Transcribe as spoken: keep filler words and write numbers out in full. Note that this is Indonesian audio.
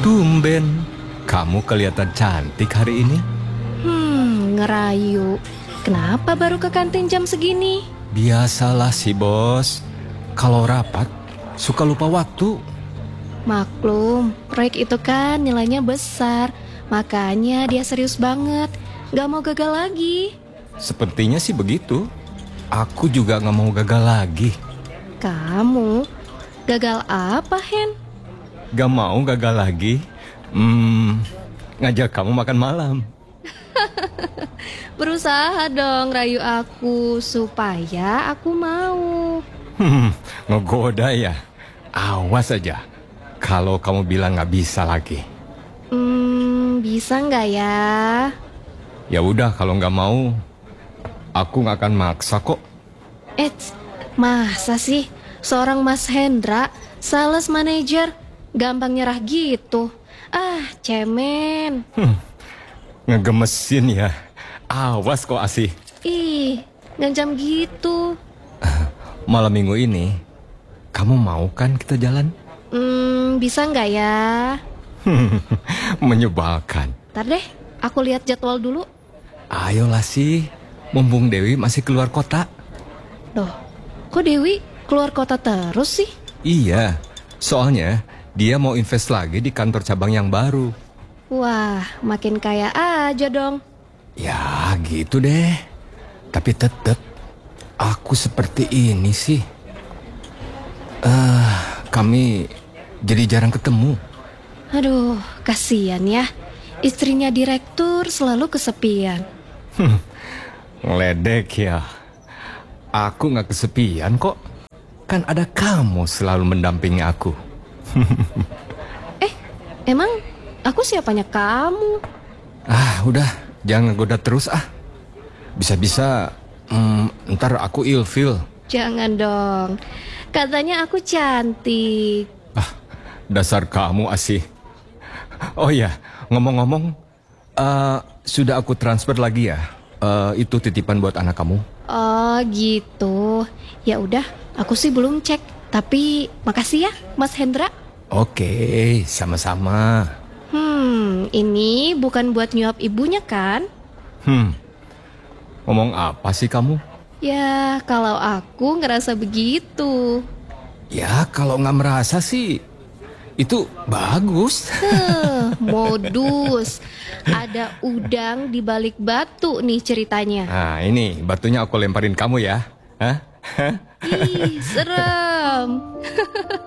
Tumben, kamu kelihatan cantik hari ini. Hmm, ngerayu. Kenapa baru ke kantin jam segini? Biasalah sih bos, kalau rapat suka lupa waktu. Maklum, proyek itu kan nilainya besar. Makanya dia serius banget, gak mau gagal lagi. Sepertinya sih begitu. Aku juga gak mau gagal lagi. Kamu? Gagal apa, Hen? Gak mau gagal lagi. Hmm, ngajak kamu makan malam. Berusaha dong rayu aku supaya aku mau. Hmm, ngegoda ya. Awas aja kalau kamu bilang gak bisa lagi. Hmm, bisa nggak ya? Ya udah, kalau nggak mau, aku nggak akan maksa kok. Eits, masa sih seorang Mas Hendra, sales manager, gampang nyerah gitu? Ah, cemen. Hmm, ngegemesin ya. Awas kok Asih. Ih, ngancam gitu. Malam minggu ini, kamu mau kan kita jalan? Hmm, bisa nggak ya? Menyebalkan. Ntar deh, aku lihat jadwal dulu. Ayolah sih, mumpung Dewi masih keluar kota. Loh, kok Dewi keluar kota terus sih? Iya, soalnya dia mau invest lagi di kantor cabang yang baru. Wah, makin kaya aja dong. Ya gitu deh. Tapi tetap aku seperti ini sih. uh, Kami jadi jarang ketemu. Aduh, kasihan ya. Istrinya direktur selalu kesepian. Hmm, ngeledek ya. Aku gak kesepian kok. Kan ada kamu selalu mendampingi aku. Eh, emang aku siapanya kamu? Ah, udah. Jangan ngegoda terus ah. Bisa-bisa hmm, ntar aku ilfil. Jangan dong. Katanya aku cantik. Ah, dasar kamu Asih. Oh ya, ngomong-ngomong, uh, sudah aku transfer lagi ya. Uh, itu titipan buat anak kamu. Oh gitu. Ya udah, aku sih belum cek. Tapi makasih ya, Mas Hendra. Oke, sama-sama. Hmm, ini bukan buat nyuap ibunya kan? Hmm, ngomong apa sih kamu? Ya, kalau aku ngerasa begitu. Ya, kalau nggak merasa sih, itu bagus. Heh, modus. Ada udang di balik batu nih ceritanya. Nah, ini batunya aku lemparin kamu ya. Hah? Ih, serem.